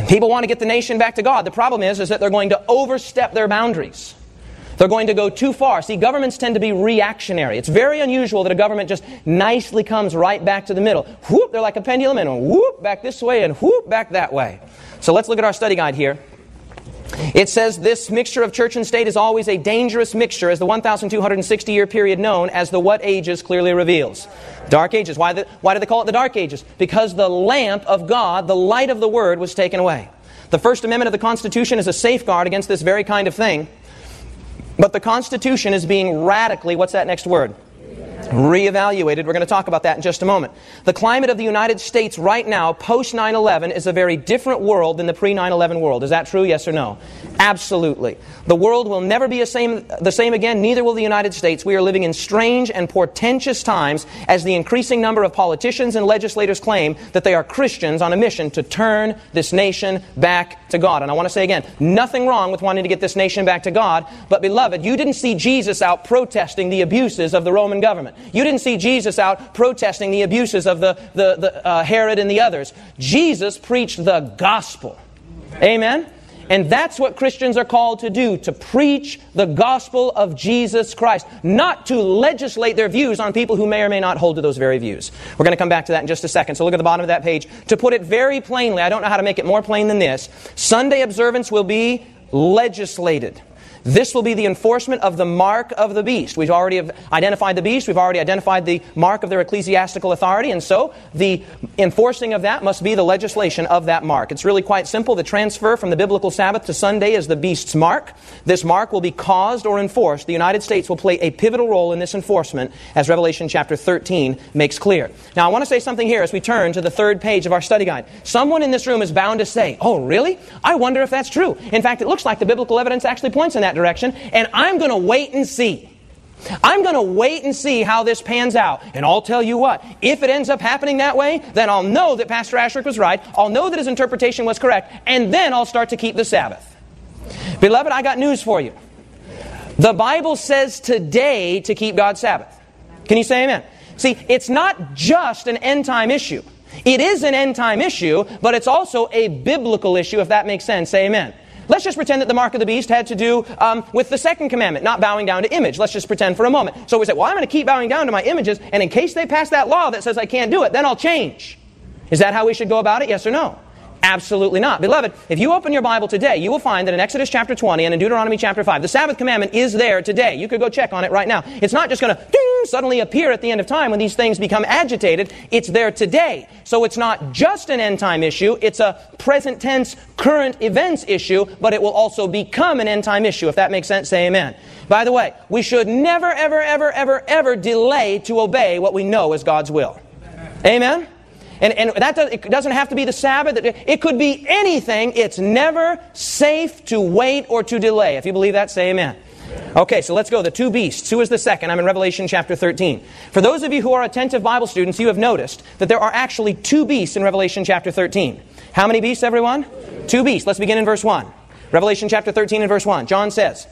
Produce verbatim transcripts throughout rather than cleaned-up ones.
People want to get the nation back to God. The problem is, is that they're going to overstep their boundaries. They're going to go too far. See, governments tend to be reactionary. It's very unusual that a government just nicely comes right back to the middle. Whoop, they're like a pendulum, and whoop, back this way, and whoop, back that way. So let's look at our study guide here. It says this mixture of church and state is always a dangerous mixture, as the one thousand two hundred sixty year period known as the what ages clearly reveals. Dark ages. Why, the, why do they call it the dark ages? Because the lamp of God, the light of the Word, was taken away. The First Amendment of the Constitution is a safeguard against this very kind of thing. But the Constitution is being radically, what's that next word? Reevaluated. We're going to talk about that in just a moment. The climate of the United States right now, post nine eleven, is a very different world than the pre nine eleven world. Is that true, yes or no? Absolutely. The world will never be the same, the same again, neither will the United States. We are living in strange and portentous times as the increasing number of politicians and legislators claim that they are Christians on a mission to turn this nation back to God. And I want to say again, nothing wrong with wanting to get this nation back to God, but beloved, you didn't see Jesus out protesting the abuses of the Roman government. You didn't see Jesus out protesting the abuses of the, the, the uh, Herod and the others. Jesus preached the gospel. Amen? And that's what Christians are called to do, to preach the gospel of Jesus Christ, not to legislate their views on people who may or may not hold to those very views. We're going to come back to that in just a second. So look at the bottom of that page. To put it very plainly, I don't know how to make it more plain than this, Sunday observance will be legislated. This will be the enforcement of the mark of the beast. We've already identified the beast. We've already identified the mark of their ecclesiastical authority. And so the enforcing of that must be the legislation of that mark. It's really quite simple. The transfer from the biblical Sabbath to Sunday is the beast's mark. This mark will be caused or enforced. The United States will play a pivotal role in this enforcement, as Revelation chapter thirteen makes clear. Now, I want to say something here as we turn to the third page of our study guide. Someone in this room is bound to say, oh, really? I wonder if that's true. In fact, it looks like the biblical evidence actually points in that direction, and I'm going to wait and see. I'm going to wait and see how this pans out. And I'll tell you what, if it ends up happening that way, then I'll know that Pastor Asherick was right. I'll know that his interpretation was correct. And then I'll start to keep the Sabbath. Beloved, I got news for you. The Bible says today to keep God's Sabbath. Can you say amen? See, it's not just an end-time issue. It is an end-time issue, but it's also a biblical issue, if that makes sense. Say amen. Let's just pretend that the mark of the beast had to do um, with the second commandment, not bowing down to image. Let's just pretend for a moment. So we say, well, I'm going to keep bowing down to my images, and in case they pass that law that says I can't do it, then I'll change. Is that how we should go about it? Yes or no? Absolutely not. Beloved, if you open your Bible today, you will find that in Exodus chapter twenty and in Deuteronomy chapter five, the Sabbath commandment is there today. You could go check on it right now. It's not just going to ding, suddenly appear at the end of time when these things become agitated. It's there today. So it's not just an end-time issue. It's a present tense, current events issue, but it will also become an end-time issue. If that makes sense, say amen. By the way, we should never, ever, ever, ever, ever delay to obey what we know is God's will. Amen? And, and that does, it doesn't have to be the Sabbath. It could be anything. It's never safe to wait or to delay. If you believe that, say amen. Okay, so let's go. The two beasts. Who is the second? I'm in Revelation chapter thirteen. For those of you who are attentive Bible students, you have noticed that there are actually two beasts in Revelation chapter thirteen. How many beasts, everyone? Two beasts. Let's begin in verse one. Revelation chapter thirteen and verse one. John says,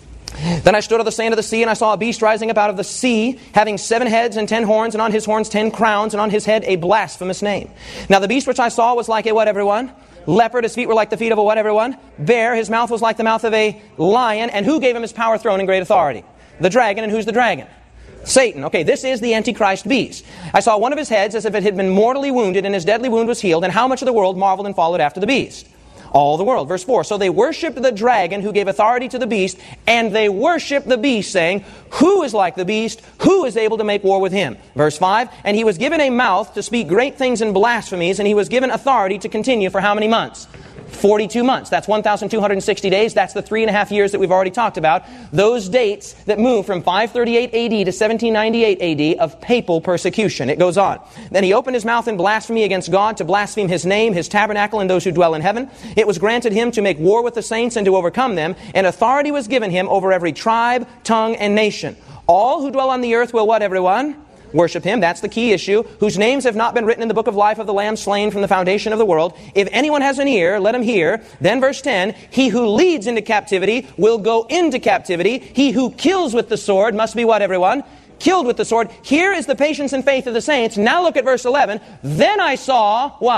Then I stood on the sand of the sea, and I saw a beast rising up out of the sea, having seven heads and ten horns, and on his horns ten crowns, and on his head a blasphemous name. Now the beast which I saw was like a what, everyone? Leopard. His feet were like the feet of a what, everyone? Bear. His mouth was like the mouth of a lion. And who gave him his power, throne, and great authority? The dragon. And who's the dragon? Satan. Okay, this is the Antichrist beast. I saw one of his heads as if it had been mortally wounded, and his deadly wound was healed. And how much of the world marveled and followed after the beast? All the world. Verse four. So they worshipped the dragon who gave authority to the beast, and they worshipped the beast, saying, Who is like the beast? Who is able to make war with him? Verse five. And he was given a mouth to speak great things and blasphemies, and he was given authority to continue for how many months? forty-two months. That's one thousand two hundred sixty days. That's the three and a half years that we've already talked about. Those dates that move from five thirty-eight A D to seventeen ninety-eight A D of papal persecution. It goes on. Then he opened his mouth in blasphemy against God, to blaspheme his name, his tabernacle, and those who dwell in heaven. It was granted him to make war with the saints and to overcome them, and authority was given him over every tribe, tongue, and nation. All who dwell on the earth will what, everyone? Worship him. That's the key issue. Whose names have not been written in the book of life of the Lamb slain from the foundation of the world. If anyone has an ear, let him hear. Then verse ten, he who leads into captivity will go into captivity. He who kills with the sword must be what, everyone? Killed with the sword. Here is the patience and faith of the saints. Now look at verse eleven. Then I saw what?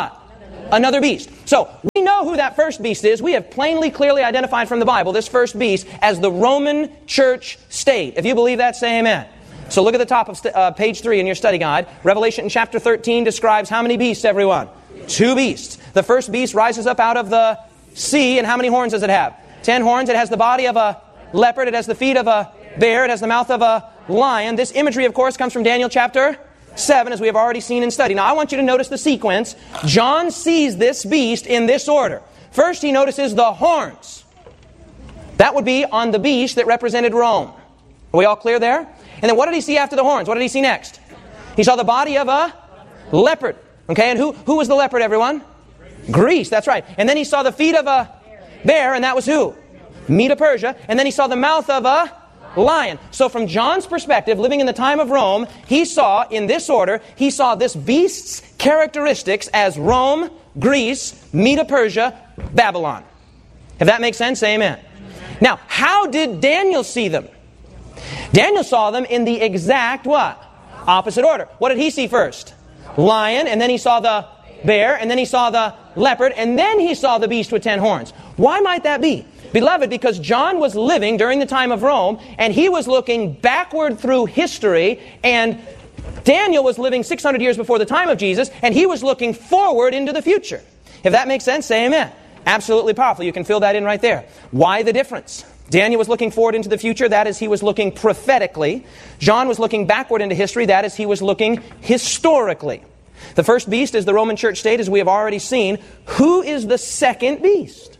Another beast. So, we know who that first beast is. We have plainly, clearly identified from the Bible this first beast as the Roman church state. If you believe that, say amen. So look at the top of st- uh, page three in your study guide. Revelation chapter thirteen describes how many beasts, everyone? Two beasts. The first beast rises up out of the sea, and how many horns does it have? Ten horns. It has the body of a leopard. It has the feet of a bear. It has the mouth of a lion. This imagery, of course, comes from Daniel chapter seven, as we have already seen and studied. Now, I want you to notice the sequence. John sees this beast in this order. First, he notices the horns. That would be on the beast that represented Rome. Are we all clear there? And then what did he see after the horns? What did he see next? He saw the body of a leopard. Okay, and who, who was the leopard, everyone? Greece, that's right. And then he saw the feet of a bear, and that was who? Medo-Persia. And then he saw the mouth of a lion. So from John's perspective, living in the time of Rome, he saw, in this order, he saw this beast's characteristics as Rome, Greece, Medo-Persia, Babylon. If that makes sense, say amen. Now, how did Daniel see them? Daniel saw them in the exact what? Opposite order. What did he see first? Lion, and then he saw the bear, and then he saw the leopard, and then he saw the beast with ten horns. Why might that be? Beloved, because John was living during the time of Rome, and he was looking backward through history, and Daniel was living six hundred years before the time of Jesus, and he was looking forward into the future. If that makes sense, say amen. Absolutely powerful. You can fill that in right there. Why the difference? Daniel was looking forward into the future. That is, he was looking prophetically. John was looking backward into history. That is, he was looking historically. The first beast is the Roman church state, as we have already seen. Who is the second beast?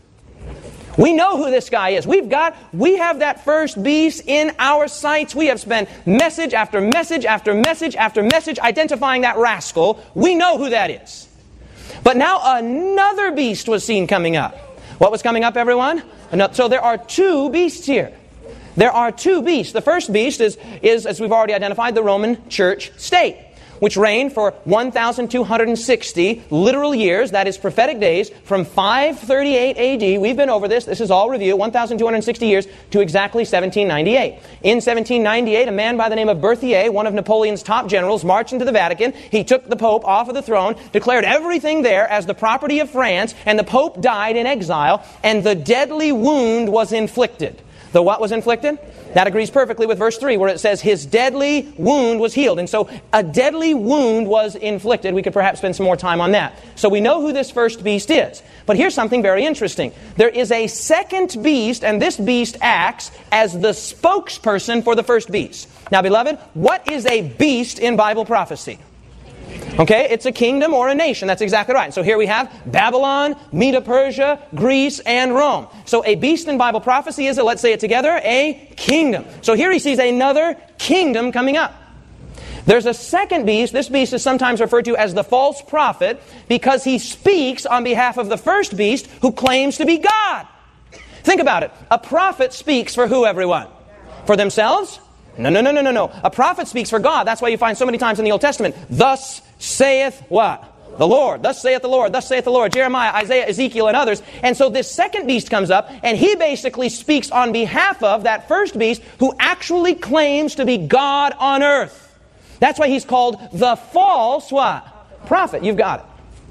We know who this guy is. We've got, we have that first beast in our sights. We have spent message after message after message after message identifying that rascal. We know who that is. But now another beast was seen coming up. What was coming up, everyone? So there are two beasts here. There are two beasts. The first beast is, is, as we've already identified, the Roman church state, which reigned for one thousand two hundred sixty literal years, that is prophetic days, from five thirty-eight A D, we've been over this, this is all review, one thousand two hundred sixty years to exactly seventeen ninety-eight. In seventeen ninety-eight, a man by the name of Berthier, one of Napoleon's top generals, marched into the Vatican. He took the Pope off of the throne, declared everything there as the property of France, and the Pope died in exile, and the deadly wound was inflicted. The what was inflicted? That agrees perfectly with verse three, where it says his deadly wound was healed. And so a deadly wound was inflicted. We could perhaps spend some more time on that. So we know who this first beast is. But here's something very interesting. There is a second beast, and this beast acts as the spokesperson for the first beast. Now, beloved, what is a beast in Bible prophecy? Okay, it's a kingdom or a nation. That's exactly right. So here we have Babylon, Medo-Persia, Greece, and Rome. So a beast in Bible prophecy is, a, let's say it together, a kingdom. So here he sees another kingdom coming up. There's a second beast. This beast is sometimes referred to as the false prophet because he speaks on behalf of the first beast who claims to be God. Think about it. A prophet speaks for who, everyone? For themselves? No, no, no, no, no, no. A prophet speaks for God. That's why you find so many times in the Old Testament, thus saith what? The Lord. Thus saith the Lord. Thus saith the Lord. Jeremiah, Isaiah, Ezekiel, and others. And so this second beast comes up, and he basically speaks on behalf of that first beast who actually claims to be God on earth. That's why he's called the false what? Prophet. You've got it.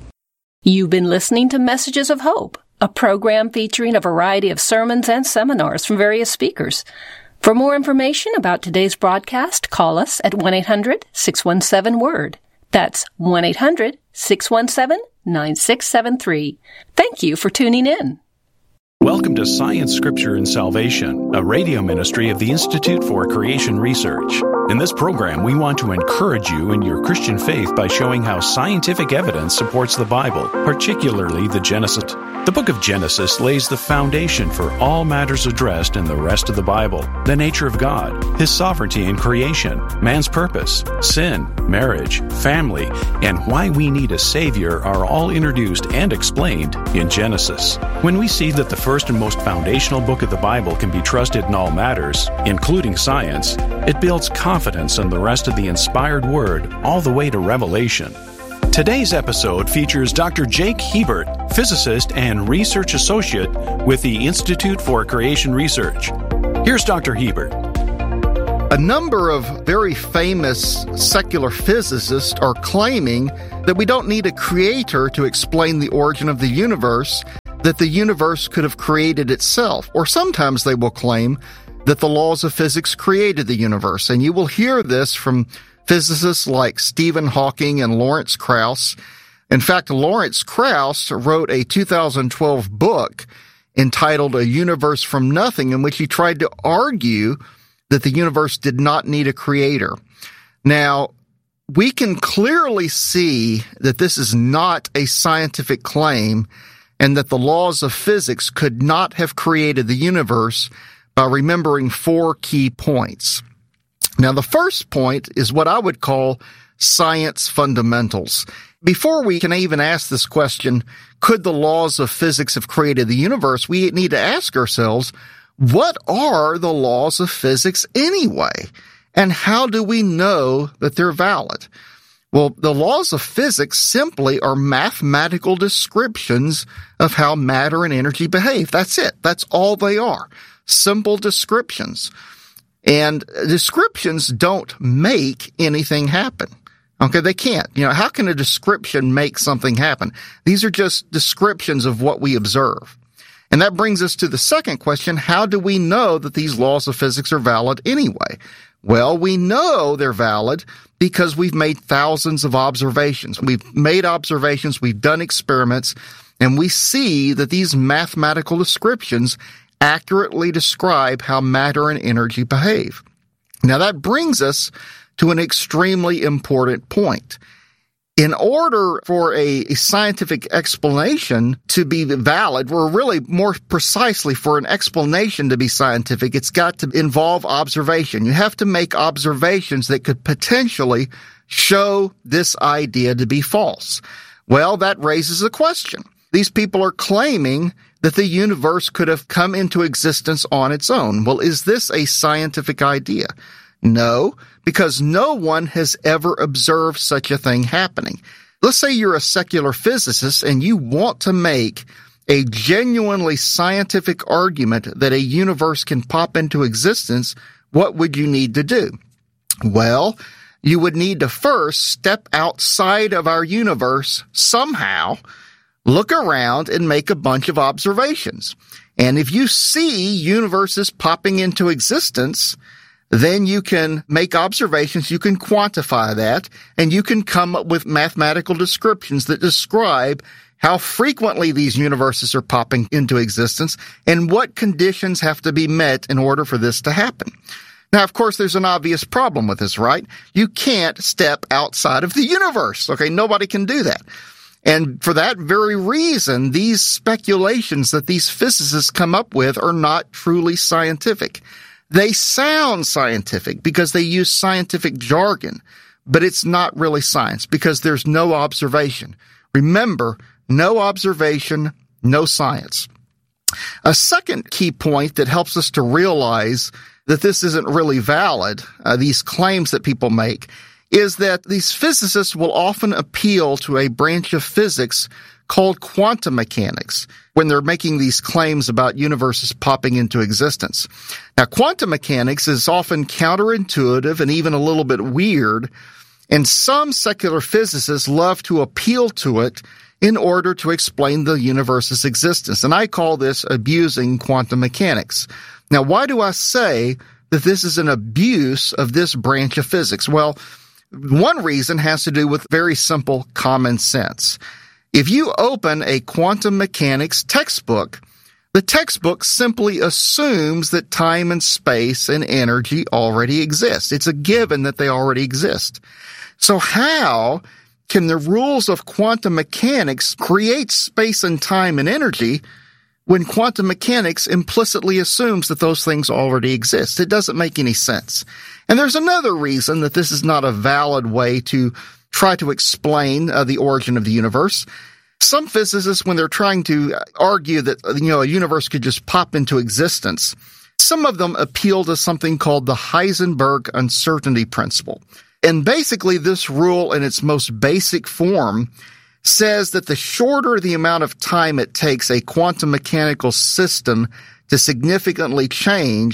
You've been listening to Messages of Hope, a program featuring a variety of sermons and seminars from various speakers. For more information about today's broadcast, call us at one eight hundred six one seven word. That's one eight hundred six one seven nine six seven three. Thank you for tuning in. Welcome to Science, Scripture, and Salvation, a radio ministry of the Institute for Creation Research. In this program, we want to encourage you in your Christian faith by showing how scientific evidence supports the Bible, particularly the Genesis. The book of Genesis lays the foundation for all matters addressed in the rest of the Bible. The nature of God, His sovereignty in creation, man's purpose, sin, marriage, family, and why we need a Savior are all introduced and explained in Genesis. When we see that the first and most foundational book of the Bible can be trusted in all matters, including science, it builds confidence in the rest of the inspired Word all the way to Revelation. Today's episode features Doctor Jake Hebert, physicist and research associate with the Institute for Creation Research. Here's Doctor Hebert. A number of very famous secular physicists are claiming that we don't need a creator to explain the origin of the universe, that the universe could have created itself. Or sometimes they will claim that the laws of physics created the universe. And you will hear this from physicists like Stephen Hawking and Lawrence Krauss. In fact, Lawrence Krauss wrote a two thousand twelve book entitled A Universe from Nothing, in which he tried to argue that the universe did not need a creator. Now, we can clearly see that this is not a scientific claim and that the laws of physics could not have created the universe by remembering four key points. Now, the first point is what I would call science fundamentals. Before we can even ask this question, could the laws of physics have created the universe, we need to ask ourselves, what are the laws of physics anyway? And how do we know that they're valid? Well, the laws of physics simply are mathematical descriptions of how matter and energy behave. That's it. That's all they are. Simple descriptions. And descriptions don't make anything happen. Okay, they can't. You know, how can a description make something happen? These are just descriptions of what we observe. And that brings us to the second question, how do we know that these laws of physics are valid anyway? Well, we know they're valid because we've made thousands of observations. We've made observations, we've done experiments, and we see that these mathematical descriptions accurately describe how matter and energy behave. Now, that brings us to an extremely important point. In order for a, a scientific explanation to be valid, or really more precisely for an explanation to be scientific, it's got to involve observation. You have to make observations that could potentially show this idea to be false. Well, that raises a question. These people are claiming that the universe could have come into existence on its own. Well, is this a scientific idea? No, because no one has ever observed such a thing happening. Let's say you're a secular physicist and you want to make a genuinely scientific argument that a universe can pop into existence. What would you need to do? Well, you would need to first step outside of our universe somehow, look around and make a bunch of observations. And if you see universes popping into existence, then you can make observations, you can quantify that, and you can come up with mathematical descriptions that describe how frequently these universes are popping into existence and what conditions have to be met in order for this to happen. Now, of course, there's an obvious problem with this, right? You can't step outside of the universe. Okay, nobody can do that. And for that very reason, these speculations that these physicists come up with are not truly scientific. They sound scientific because they use scientific jargon, but it's not really science because there's no observation. Remember, no observation, no science. A second key point that helps us to realize that this isn't really valid, uh, these claims that people make, is that these physicists will often appeal to a branch of physics called quantum mechanics when they're making these claims about universes popping into existence. Now, quantum mechanics is often counterintuitive and even a little bit weird, and some secular physicists love to appeal to it in order to explain the universe's existence. And I call this abusing quantum mechanics. Now, why do I say that this is an abuse of this branch of physics? Well, one reason has to do with very simple common sense. If you open a quantum mechanics textbook, the textbook simply assumes that time and space and energy already exist. It's a given that they already exist. So how can the rules of quantum mechanics create space and time and energy when quantum mechanics implicitly assumes that those things already exist? It doesn't make any sense. And there's another reason that this is not a valid way to try to explain uh, the origin of the universe. Some physicists, when they're trying to argue that, you know, a universe could just pop into existence, some of them appeal to something called the Heisenberg uncertainty principle. And basically, this rule in its most basic form says that the shorter the amount of time it takes a quantum mechanical system to significantly change,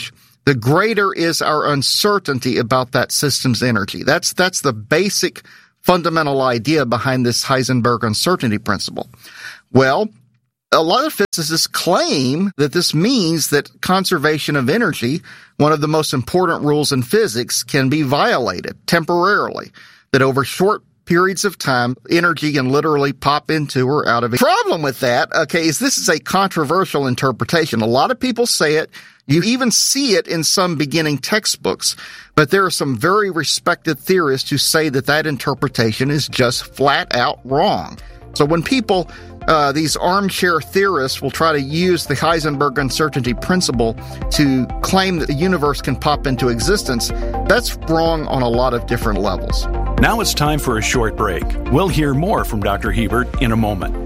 the greater is our uncertainty about that system's energy. That's, that's the basic fundamental idea behind this Heisenberg uncertainty principle. Well, a lot of physicists claim that this means that conservation of energy, one of the most important rules in physics, can be violated temporarily, that over short periods of time, energy can literally pop into or out of it. The problem with that, okay, is this is a controversial interpretation. A lot of people say it. You even see it in some beginning textbooks. But there are some very respected theorists who say that that interpretation is just flat out wrong. So when people, uh, these armchair theorists will try to use the Heisenberg uncertainty principle to claim that the universe can pop into existence, that's wrong on a lot of different levels. Now it's time for a short break. We'll hear more from Doctor Hebert in a moment.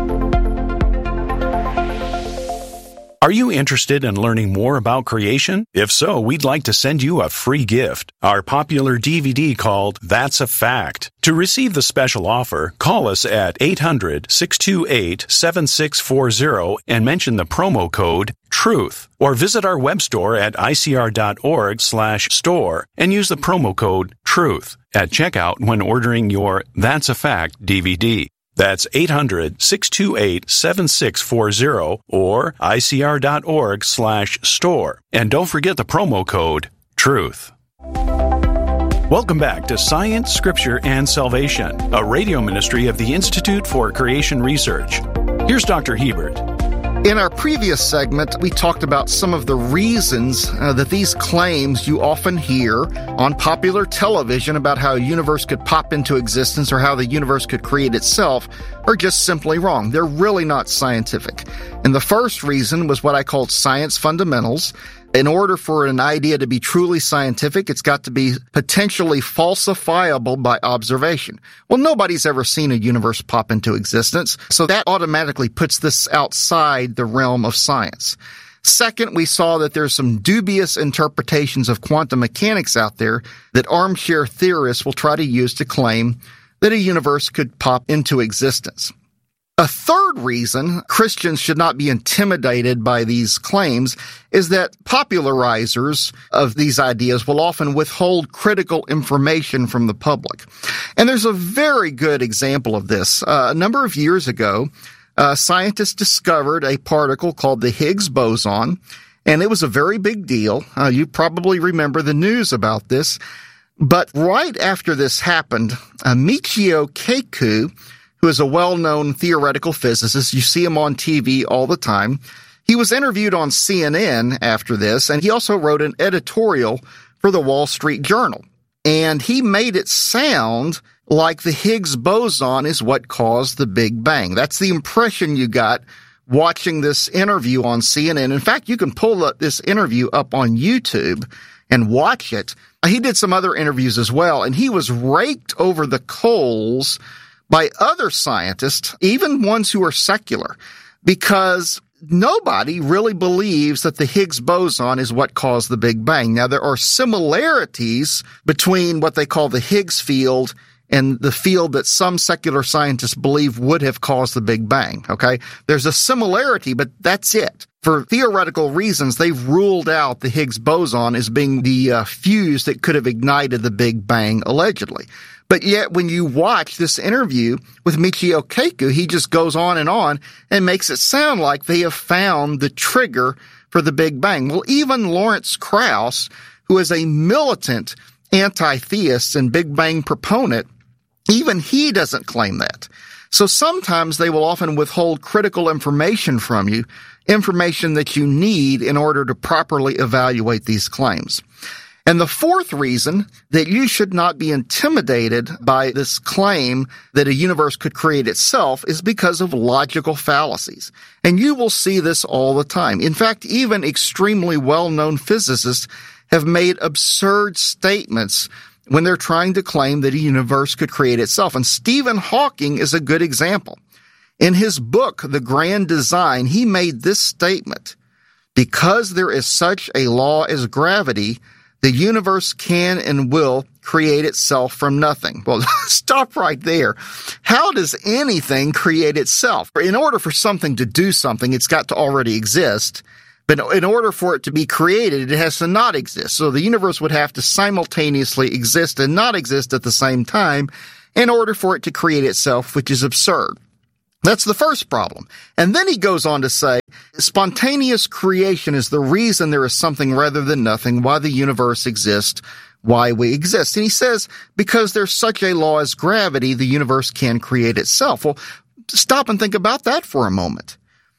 Are you interested in learning more about creation? If so, we'd like to send you a free gift, our popular D V D called That's a Fact. To receive the special offer, call us at eight hundred, six two eight, seven six four zero and mention the promo code TRUTH, or visit our web store at icr.org slash store and use the promo code TRUTH at checkout when ordering your That's a Fact D V D. That's eight hundred, six two eight, seven six four zero or icr.org slash store. And don't forget the promo code TRUTH. Welcome back to Science, Scripture, and Salvation, a radio ministry of the Institute for Creation Research. Here's Doctor Hebert. In our previous segment, we talked about some of the reasons uh, that these claims you often hear on popular television about how a universe could pop into existence or how the universe could create itself are just simply wrong. They're really not scientific. And the first reason was what I called science fundamentals. In order for an idea to be truly scientific, it's got to be potentially falsifiable by observation. Well, nobody's ever seen a universe pop into existence, so that automatically puts this outside the realm of science. Second, we saw that there's some dubious interpretations of quantum mechanics out there that armchair theorists will try to use to claim that a universe could pop into existence. A third reason Christians should not be intimidated by these claims is that popularizers of these ideas will often withhold critical information from the public. And there's a very good example of this. Uh, a number of years ago, uh, scientists discovered a particle called the Higgs boson, and it was a very big deal. Uh, you probably remember the news about this. But right after this happened, uh, Michio Kaku, who is a well-known theoretical physicist. You see him on T V all the time. He was interviewed on C N N after this, and he also wrote an editorial for the Wall Street Journal. And he made it sound like the Higgs boson is what caused the Big Bang. That's the impression you got watching this interview on C N N. In fact, you can pull up this interview up on YouTube and watch it. He did some other interviews as well, and he was raked over the coals by other scientists, even ones who are secular, because nobody really believes that the Higgs boson is what caused the Big Bang. Now, there are similarities between what they call the Higgs field and the field that some secular scientists believe would have caused the Big Bang, okay? There's a similarity, but that's it. For theoretical reasons, they've ruled out the Higgs boson as being the uh, fuse that could have ignited the Big Bang, allegedly. But yet, when you watch this interview with Michio Kaku, he just goes on and on and makes it sound like they have found the trigger for the Big Bang. Well, even Lawrence Krauss, who is a militant anti-theist and Big Bang proponent, even he doesn't claim that. So sometimes they will often withhold critical information from you, information that you need in order to properly evaluate these claims. And the fourth reason that you should not be intimidated by this claim that a universe could create itself is because of logical fallacies. And you will see this all the time. In fact, even extremely well-known physicists have made absurd statements when they're trying to claim that a universe could create itself. And Stephen Hawking is a good example. In his book, The Grand Design, he made this statement: because there is such a law as gravity, the universe can and will create itself from nothing. Well, stop right there. How does anything create itself? In order for something to do something, it's got to already exist. But in order for it to be created, it has to not exist. So the universe would have to simultaneously exist and not exist at the same time in order for it to create itself, which is absurd. That's the first problem. And then he goes on to say, spontaneous creation is the reason there is something rather than nothing, why the universe exists, why we exist. And he says, because there's such a law as gravity, the universe can create itself. Well, stop and think about that for a moment.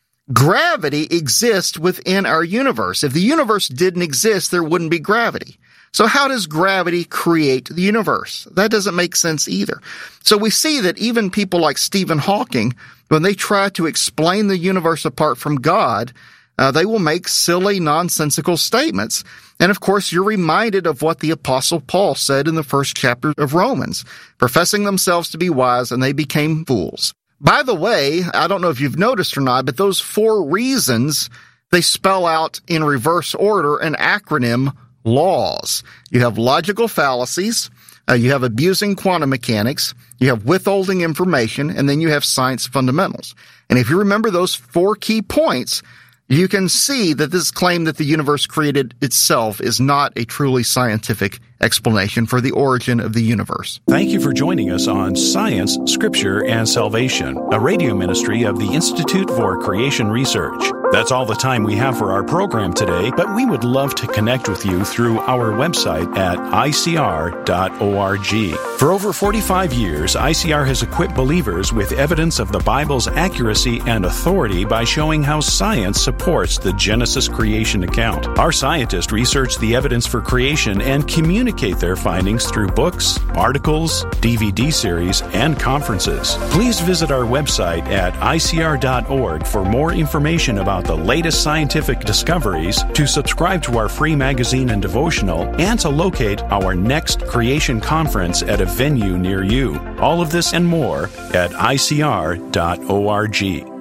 Gravity exists within our universe. If the universe didn't exist, there wouldn't be gravity. So how does gravity create the universe? That doesn't make sense either. So we see that even people like Stephen Hawking, when they try to explain the universe apart from God, uh, they will make silly, nonsensical statements. And of course, you're reminded of what the Apostle Paul said in the first chapter of Romans, professing themselves to be wise, and they became fools. By the way, I don't know if you've noticed or not, but those four reasons, they spell out in reverse order an acronym, LAWS. You have logical fallacies, uh, you have abusing quantum mechanics, you have withholding information, and then you have science fundamentals. And if you remember those four key points, you can see that this claim that the universe created itself is not a truly scientific explanation for the origin of the universe. Thank you for joining us on Science, Scripture, and Salvation, a radio ministry of the Institute for Creation Research. That's all the time we have for our program today, but we would love to connect with you through our website at I C R dot org. For over forty-five years, I C R has equipped believers with evidence of the Bible's accuracy and authority by showing how science supports the Genesis creation account. Our scientists research the evidence for creation and communicate their findings through books, articles, D V D series, and conferences. Please visit our website at I C R dot org for more information about the latest scientific discoveries, to subscribe to our free magazine and devotional, and to locate our next creation conference at a venue near you. All of this and more at I C R dot org.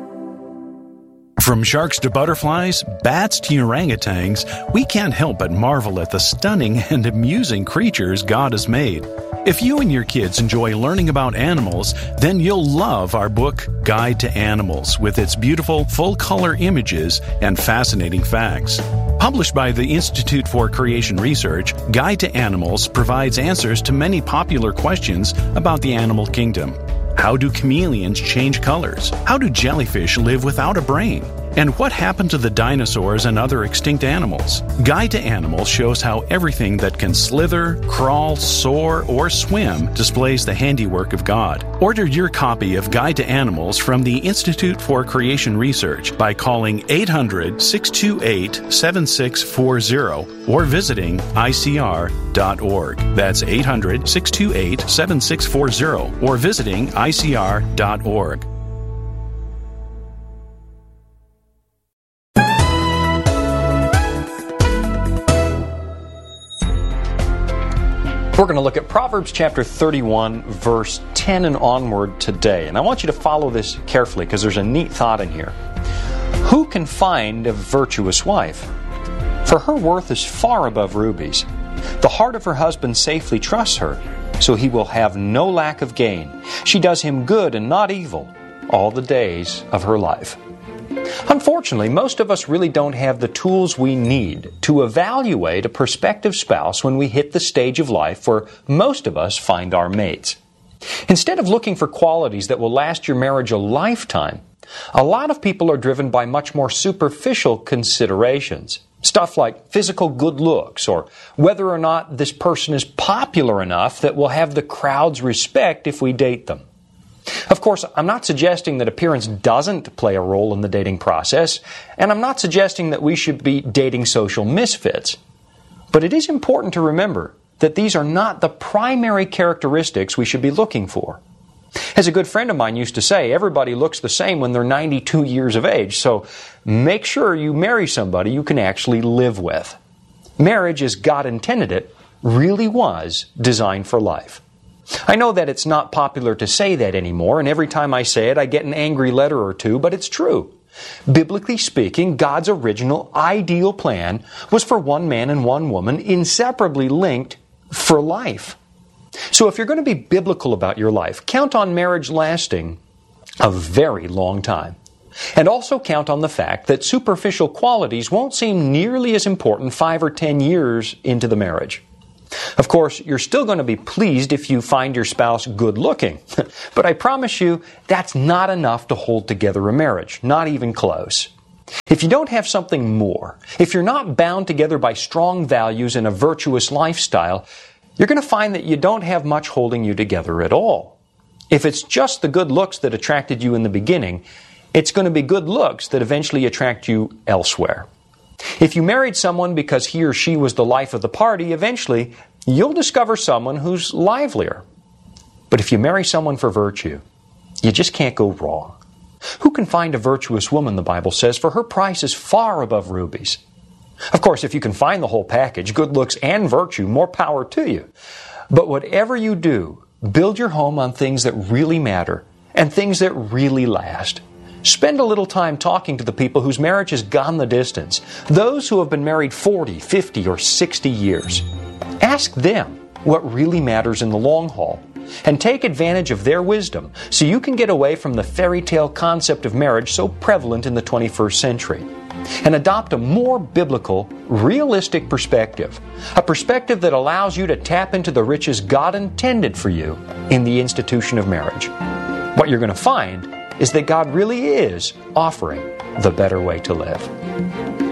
From sharks to butterflies, bats to orangutans, we can't help but marvel at the stunning and amusing creatures God has made. If you and your kids enjoy learning about animals, then you'll love our book, Guide to Animals, with its beautiful full-color images and fascinating facts. Published by the Institute for Creation Research, Guide to Animals provides answers to many popular questions about the animal kingdom. How do chameleons change colors? How do jellyfish live without a brain? And what happened to the dinosaurs and other extinct animals? Guide to Animals shows how everything that can slither, crawl, soar, or swim displays the handiwork of God. Order your copy of Guide to Animals from the Institute for Creation Research by calling eight hundred, six two eight, seven six four zero or visiting I C R dot org. That's eight hundred, six two eight, seven six four zero or visiting I C R dot org. We're going to look at Proverbs chapter thirty-one, verse ten and onward today. And I want you to follow this carefully because there's a neat thought in here. Who can find a virtuous wife? For her worth is far above rubies. The heart of her husband safely trusts her, so he will have no lack of gain. She does him good and not evil all the days of her life. Unfortunately, most of us really don't have the tools we need to evaluate a prospective spouse when we hit the stage of life where most of us find our mates. Instead of looking for qualities that will last your marriage a lifetime, a lot of people are driven by much more superficial considerations. Stuff like physical good looks or whether or not this person is popular enough that we'll have the crowd's respect if we date them. Of course, I'm not suggesting that appearance doesn't play a role in the dating process, and I'm not suggesting that we should be dating social misfits. But it is important to remember that these are not the primary characteristics we should be looking for. As a good friend of mine used to say, everybody looks the same when they're ninety-two years of age, so make sure you marry somebody you can actually live with. Marriage, as God intended it, really was designed for life. I know that it's not popular to say that anymore, and every time I say it, I get an angry letter or two, but it's true. Biblically speaking, God's original ideal plan was for one man and one woman inseparably linked for life. So if you're going to be biblical about your life, count on marriage lasting a very long time. And also count on the fact that superficial qualities won't seem nearly as important five or ten years into the marriage. Of course, you're still going to be pleased if you find your spouse good looking. But I promise you, that's not enough to hold together a marriage, not even close. If you don't have something more, if you're not bound together by strong values and a virtuous lifestyle, you're going to find that you don't have much holding you together at all. If it's just the good looks that attracted you in the beginning, it's going to be good looks that eventually attract you elsewhere. If you married someone because he or she was the life of the party, eventually you'll discover someone who's livelier. But if you marry someone for virtue, you just can't go wrong. Who can find a virtuous woman, the Bible says, for her price is far above rubies. Of course, if you can find the whole package, good looks and virtue, more power to you. But whatever you do, build your home on things that really matter and things that really last. Spend a little time talking to the people whose marriage has gone the distance, those who have been married forty, fifty, or sixty years. Ask them what really matters in the long haul, and take advantage of their wisdom so you can get away from the fairy tale concept of marriage so prevalent in the twenty-first century, and adopt a more biblical, realistic perspective, a perspective that allows you to tap into the riches God intended for you in the institution of marriage. What you're going to find is that God really is offering the better way to live.